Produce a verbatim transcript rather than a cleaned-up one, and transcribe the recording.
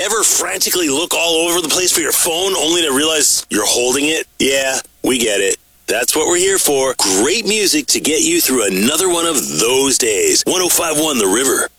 Ever frantically look all over the place for your phone only to realize you're holding it? Yeah, we get it. That's what we're here for. Great music to get you through another one of those days. one oh five point one The River.